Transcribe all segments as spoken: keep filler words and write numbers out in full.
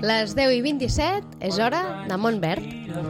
Les deu i vint-i-set és hora de Montverd.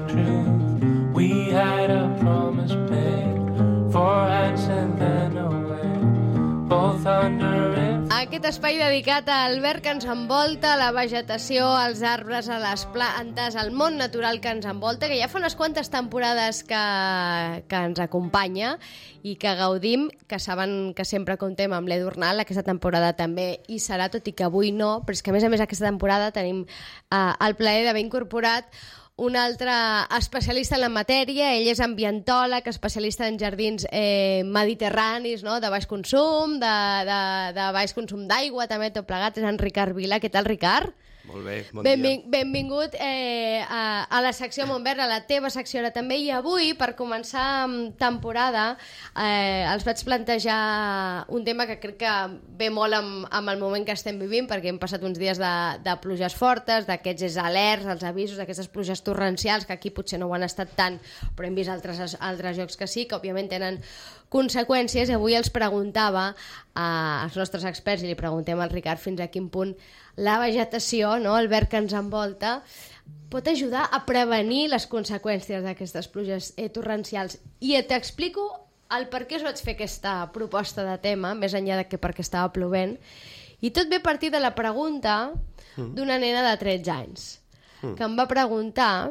We had a promise made, four hands and then away, both under it. Aquest espai dedicat a Albert que ens envolta, la vegetació, els arbres, a les plantes, al món natural que ens envolta, que ja fa unes quantes temporades que, que ens acompanya i que gaudim, que saben que sempre comptem amb l'Edu Arnal, aquesta temporada també hi serà, tot i que avui no, però és que a més a més aquesta temporada tenim eh, el plaer d'haver incorporat un altre especialista en la matèria. Ell és ambientòleg, especialista en jardins eh, mediterranis, no? De baix consum, de, de, de baix consum d'aigua, també tot plegat. És en Ricard Vila. Què tal, Ricard? Molt bé, bon Benving, dia. Benvingut eh, a, a la secció Montverd, a la teva secció ara també. I avui, per començar temporada, eh, els vaig plantejar un tema que crec que ve molt amb, amb el moment que estem vivint, perquè hem passat uns dies de, de pluges fortes, d'aquests alerts, els avisos, d'aquestes pluges torrencials, que aquí potser no ho han estat tant, però hem vist altres, altres llocs que sí, que òbviament tenen conseqüències. I avui els preguntava als nostres experts, i li preguntem al Ricard fins a quin punt la vegetació, no, el verd que ens envolta, pot ajudar a prevenir les conseqüències d'aquestes pluges eh, torrencials. I t'explico el per què us vaig fer aquesta proposta de tema, més enllà de que perquè estava plovent, i tot ve a partir de la pregunta d'una nena de tretze anys, que em va preguntar,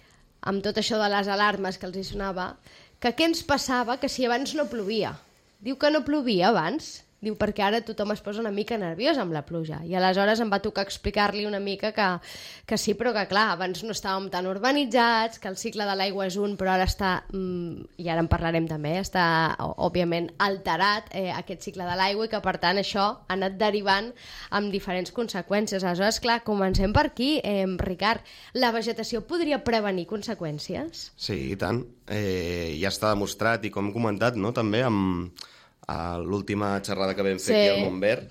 amb tot això de les alarmes que els hi sonava, que què ens passava que si abans no plovia. Diu que no plovia abans. Diu perquè ara tothom es posa una mica nerviós amb la pluja. I aleshores em va tocar explicar-li una mica que, que sí, però que clar, abans no estàvem tan urbanitzats, que el cicle de l'aigua és un, però ara està, mmm, i ara en parlarem també, està òbviament alterat eh, aquest cicle de l'aigua, i que per tant això ha anat derivant amb diferents conseqüències. Aleshores, clar, comencem per aquí. Eh, Ricard, la vegetació podria prevenir conseqüències? Sí, i tant. Eh, ja està demostrat, i com hem comentat, no, també amb a l'última xerrada que vam fer sí. aquí al Montverd,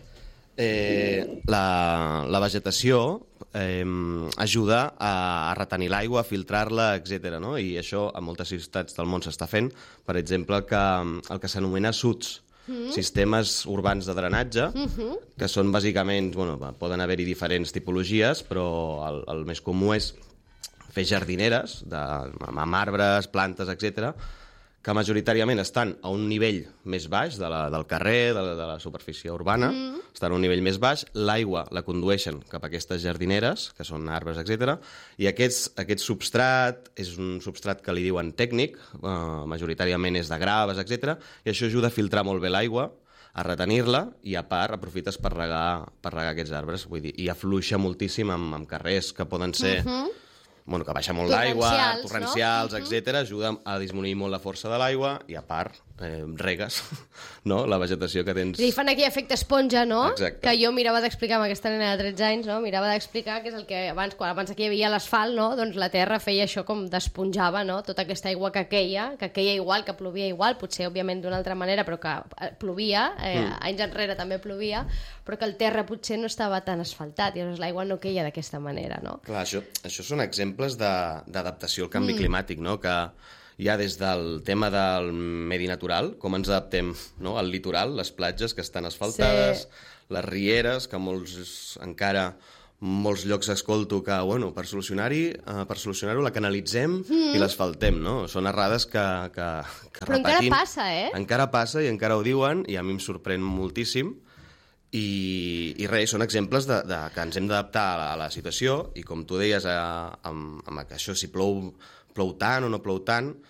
eh, la, la vegetació eh, ajuda a, a retenir l'aigua, a filtrar-la, etcètera. No? I això a moltes ciutats del món s'està fent. Per exemple, que, el que s'anomena S U Ts, mm. sistemes urbans de drenatge, mm-hmm. que són bàsicament, bueno, poden haver-hi diferents tipologies, però el, el més comú és fer jardineres de, amb arbres, plantes, etcètera, que majoritàriament estan a un nivell més baix de la, del carrer, de la, de la superfície urbana, mm. estan a un nivell més baix, l'aigua la condueixen cap a aquestes jardineres, que són arbres, etcètera, i aquests, aquest substrat és un substrat que li diuen tècnic, eh, majoritàriament és de graves, etcètera, i això ajuda a filtrar molt bé l'aigua, a retenir-la, i a part aprofites per regar, per regar aquests arbres, vull dir, i afluixa moltíssim amb, amb carrers que poden ser... Mm-hmm. Bueno, que baixa molt l'aigua, torrencials, no? etcètera, ajuda a disminuir molt la força de l'aigua i, a part, eh, regues no? la vegetació que tens. I fan aquí efecte esponja, no? Exacte. Que jo mirava d'explicar amb aquesta nena de tretze anys, no? Mirava d'explicar que és el que abans, quan abans aquí hi havia l'asfalt, no? Doncs la terra feia això com d'esponjava, no? Tota aquesta aigua que queia, que queia igual, que plovia igual, potser, òbviament, d'una altra manera, però que plovia, eh, mm. anys enrere també plovia, però que el terra potser no estava tan asfaltat, i llavors l'aigua no queia d'aquesta manera, no? Clar, això, això són exemples d'adaptació al canvi mm. climàtic, no? Que hi ha des del tema del medi natural, com ens adaptem, no? Al litoral, les platges que estan asfaltades, sí. les rieres, que molts encara molts llocs escolto que, bueno, per solucionar-hi, uh, per solucionar-ho la canalitzem mm. i l'asfaltem, no? Són errades que, que, que Però repetim. encara passa, eh? Encara passa i encara ho diuen, i a mi em sorprèn moltíssim. I, i res, són exemples de, de, que ens hem d'adaptar a, la, a la situació, i com tu deies, a, amb, amb això, si plou, plou tant o no plou tant,